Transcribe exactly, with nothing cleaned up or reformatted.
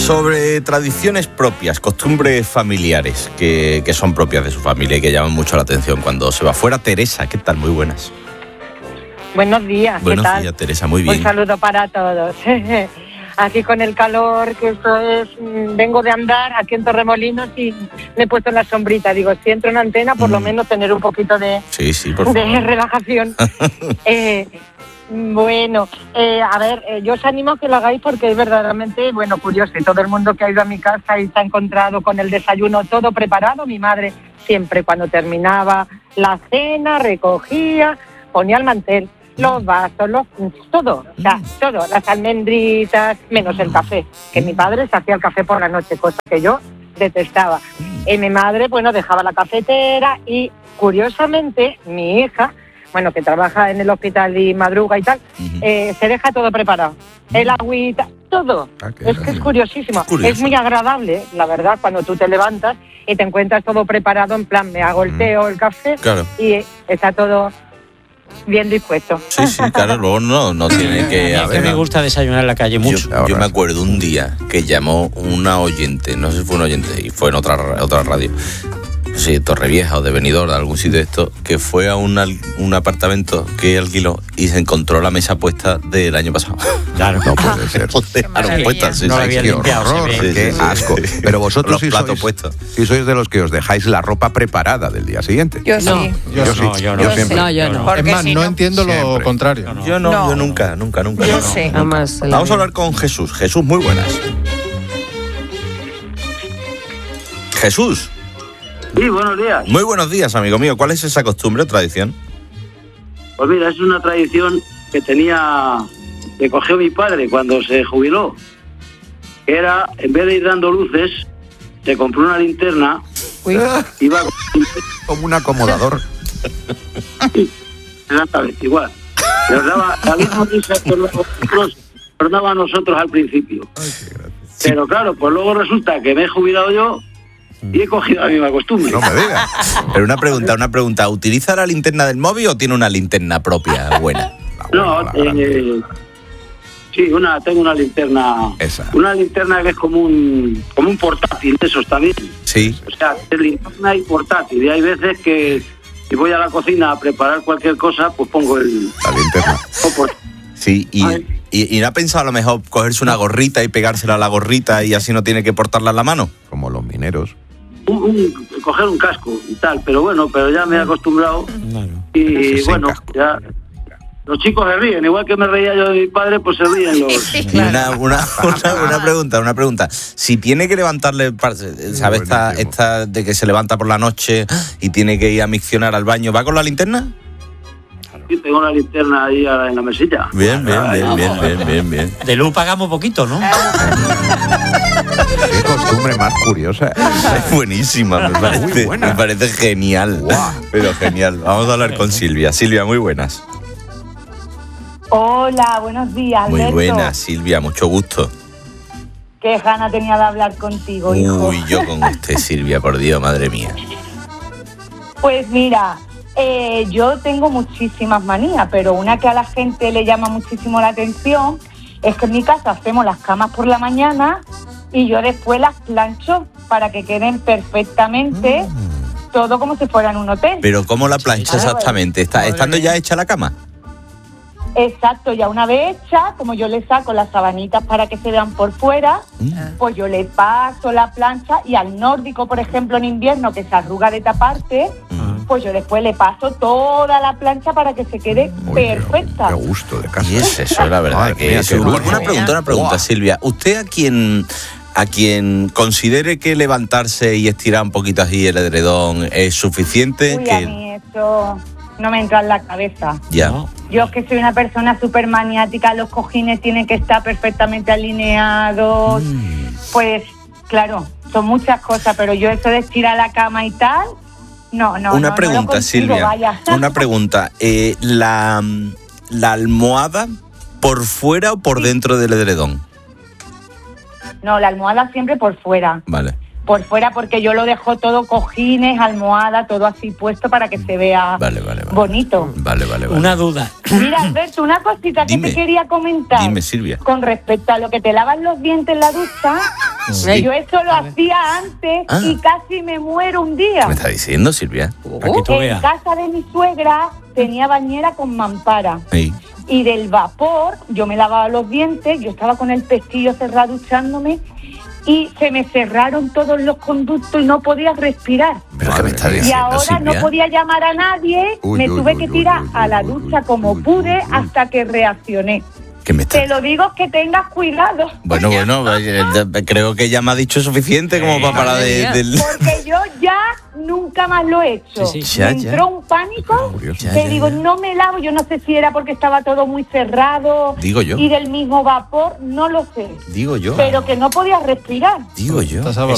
Sobre tradiciones propias, costumbres familiares que, que son propias de su familia y que llaman mucho la atención cuando se va fuera. Teresa, ¿qué tal? Muy buenas. Buenos días, Buenos ¿qué tal? días, Teresa, muy bien. Un saludo para todos. Aquí con el calor, que esto es... Vengo de andar aquí en Torremolinos y me he puesto en la sombrita. Digo, si entro en antena, por mm. lo menos tener un poquito de, sí, sí, por de favor. relajación. eh, bueno, eh, a ver, eh, yo os animo a que lo hagáis porque es verdaderamente, bueno, curioso. Y todo el mundo que ha ido a mi casa y se ha encontrado con el desayuno todo preparado, mi madre siempre cuando terminaba la cena recogía, ponía el mantel, los vasos, los, todo, o sea, todo, las almendritas, menos el café, que mi padre se hacía el café por la noche, cosa que yo detestaba. Y mi madre, bueno, dejaba la cafetera y, curiosamente, mi hija, bueno, que trabaja en el hospital y madruga y tal, uh-huh. eh, se deja todo preparado. El agüita, todo. Ah, es que es curiosísimo. Es, curioso. Es muy agradable, la verdad, cuando tú te levantas y te encuentras todo preparado, en plan, me hago el té o el café, claro. y está todo bien dispuesto. Sí, sí, claro, luego no, no tiene que... A ver, que me gusta desayunar en la calle mucho. Yo, yo me acuerdo un día que llamó una oyente, no sé si fue un oyente, y fue en otra, otra radio, sí, Torrevieja o de Benidorm, de algún sitio de esto, que fue a un, un apartamento que alquiló y se encontró la mesa puesta del año pasado. Claro, no puede ser. Dejaron puesta, sí, no sí, la había qué limpiado, horror, sí, qué sí, asco. Sí. Pero vosotros los sí platos sois, puestos. sí sois de los que os dejáis la ropa preparada del día siguiente. Yo sí. No, yo, yo sí. sí. No, yo no. Yo Yo siempre. No, yo no. Porque Es más, si no, no entiendo lo siempre. contrario. No, no. Yo no, No. yo nunca, nunca, nunca. Yo no, sí. no. Jamás en la Vamos a vida. hablar con Jesús. Jesús, muy buenas. Jesús. Sí, buenos días. Muy buenos días, amigo mío. ¿Cuál es esa costumbre o tradición? Pues mira, es una tradición que tenía, que cogió mi padre cuando se jubiló. Que era, en vez de ir dando luces, se compró una linterna, Uy. iba Como un acomodador. exactamente igual. Nos daba la misma risa que nosotros, nos daba a nosotros al principio. Ay, qué gracia. Pero claro, pues luego resulta que me he jubilado yo y he cogido la misma costumbre. No me digas. Pero una pregunta, una pregunta. ¿Utiliza la linterna del móvil o tiene una linterna propia buena? La No, buena, la grande. eh, sí, una, tengo una linterna, Esa. una linterna que es como un, como un portátil, de esos también. Sí. O sea, es linterna y portátil. Y hay veces que si voy a la cocina a preparar cualquier cosa, pues pongo el... La linterna. o por- Sí, y, Ay. y, y no ha pensado a lo mejor cogerse una gorrita y pegársela a la gorrita y así no tiene que portarla en la mano. Como los mineros. un, un- coger un casco y tal. Pero bueno, pero ya me he acostumbrado. Claro. Y Sin bueno, casco. ya... Los chicos se ríen, igual que me reía yo de mi padre, pues se ríen los... Y una, una, una, una pregunta, una pregunta. Si tiene que levantarle, ¿sabes? Esta, Buenísimo. esta de que se levanta por la noche y tiene que ir a miccionar al baño, ¿va con la linterna? Sí, tengo una linterna ahí a la- en la mesilla. Bien, bien, bien, bien, bien, bien, bien. De luz pagamos poquito, ¿no? Qué costumbre más curiosa. Es buenísima, me parece, buena. me parece genial. Guau. Pero genial. Vamos a hablar con Silvia. Silvia, muy buenas. Hola, buenos días, Muy Alberto. buenas, Silvia, mucho gusto. Qué gana tenía de hablar contigo, hijo. Uy, yo con usted, Silvia, por Dios, madre mía. Pues mira, eh, yo tengo muchísimas manías, pero una que a la gente le llama muchísimo la atención es que en mi casa hacemos las camas por la mañana y yo después las plancho para que queden perfectamente, Mm. todo como si fueran un hotel. Pero ¿cómo la plancha Claro, exactamente? ¿Está, madre ¿Estando mía. ya hecha la cama? Exacto, ya una vez hecha, como yo le saco las sabanitas para que se vean por fuera, Mm. pues yo le paso la plancha y al nórdico, por ejemplo, en invierno, que se arruga de taparte, Mm. pues yo después le paso toda la plancha para que se quede Uy, perfecta. Qué gusto de casa. Y es eso, la verdad. Madre que mía, es qué un- lujo. una pregunta, una pregunta, Buah. Silvia. ¿Usted a quien, a quien considere que levantarse y estirar un poquito así el edredón es suficiente? Uy, que... a mí eso no me entra en la cabeza. Ya. No. Yo es que soy una persona súper maniática, los cojines tienen que estar perfectamente alineados. Mm. Pues, claro, son muchas cosas, pero yo eso de estirar la cama y tal, no, no, Una no, pregunta, no lo consigo, Silvia. vaya. Una pregunta. Eh, la, ¿La almohada por fuera o por dentro del edredón? No, la almohada siempre por fuera. Vale. por fuera, porque yo lo dejo todo cojines, almohada, todo así puesto para que se vea Vale, vale, vale. bonito. Vale, vale, vale. Una duda. Mira, Alberto, una cosita que Dime. te quería comentar. Dime, Silvia. Con respecto a lo que te lavas los dientes en la ducha, Sí. yo eso lo hacía antes Ah. y casi me muero un día. ¿Qué me está diciendo, Silvia? Para que tú En veas. casa de mi suegra tenía bañera con mampara. Sí. Y del vapor, yo me lavaba los dientes, yo estaba con el pestillo cerrado duchándome y se me cerraron todos los conductos y no podía respirar. ¿Pero qué me está Madre mía. Y diciendo, ahora Silvia? no podía llamar a nadie, Uy, me uy, tuve uy, que uy, tirar uy, a la uy, ducha uy, como uy, pude uy, uy. hasta que reaccioné. ¿Qué me está Te lo digo que tengas cuidado. Bueno, bueno, vaya, ya- creo que ya me ha dicho suficiente como para parar de, madre del... Porque yo ya nunca más lo he hecho. Sí, sí. Ya, me ya. entró un pánico Ya, que ya, digo, ya. no me lavo. Yo no sé si era porque estaba todo muy cerrado. Digo yo. Y del mismo vapor, no lo sé. Digo yo. Pero que no podía respirar. Digo yo. Estás